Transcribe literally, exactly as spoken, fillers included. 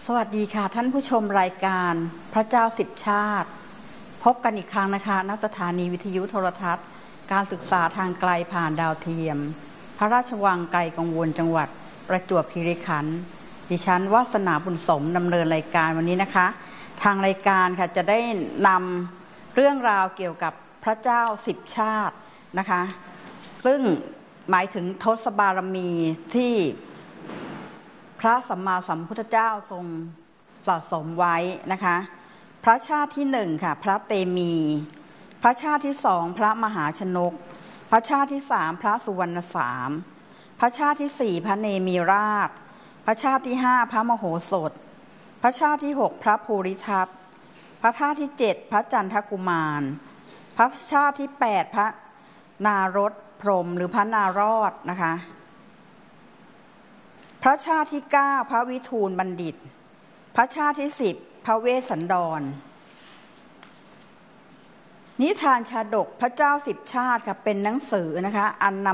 สวัสดีค่ะท่านผู้ชมรายการพระเจ้าสิบชาติพบกันอีกครั้งนะคะณสถานีวิทยุโทรทัศน์การศึกษาทางไกลผ่านดาวเทียมพระราชวังไกลกังวลจังหวัดประจวบคีรีขันธ์ดิฉันวาสนาบุญสมดำเนินรายการวันนี้นะคะทางรายการค่ะจะได้นำเรื่องราวเกี่ยวกับพระเจ้าสิบชาตินะคะซึ่งหมายถึงทศบารมีที่พระสัมมาสัมพุทธเจ้าทรงสะสมไว้นะคะพระชาติที่หนึ่งค่ะพระเตมีพระชาติที่สองพระมหาชนกพระชาติที่สามพระสุวรรณสามพระชาติที่สี่พระเนมิราชพระชาติที่ห้าพระมโหสถพระชาติที่หกพระภูริทัพพระชาติที่เจ็ดพระจันทกุมารพระชาติที่แปดพระนารถพรหมหรือพระนารอดนะคะพระชาติที่เก้าพระวิทูลบัณฑิตพระชาติที่สิบพระเวสสันดรนิทานชาดกพระเจ้าสิบชาติค่ะเป็นหนังสือนะคะอันน